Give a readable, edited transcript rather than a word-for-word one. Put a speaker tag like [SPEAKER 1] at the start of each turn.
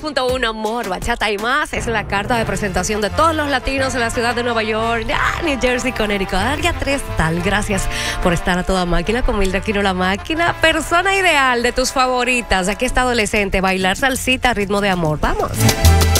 [SPEAKER 1] 106.1 Amor, Bachata y más. Es la carta de presentación de todos los latinos en la ciudad de Nueva York, New Jersey, Connecticut, área 3 tal. Gracias por estar a toda máquina con Mildred Aquino la máquina. Persona ideal de tus favoritas. Aquí está adolescente, bailar salsita a ritmo de amor. Vamos.